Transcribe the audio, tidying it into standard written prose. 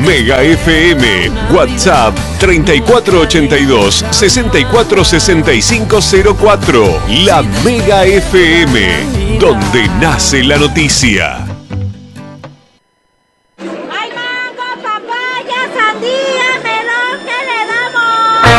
Mega FM, WhatsApp 3482-646504. La Mega FM, donde nace la noticia.